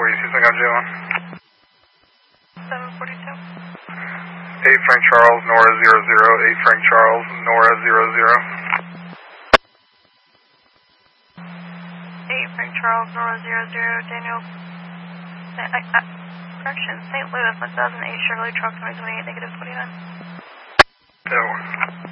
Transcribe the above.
Maurice, Houston, got J1. 742. 8 Frank Charles, Nora 00, 8 Frank Charles, Nora 00. 8 Frank Charles, Nora 00, Daniel, correction, St. Louis, 1008 Chevrolet truck, noise 28, -29. Yeah.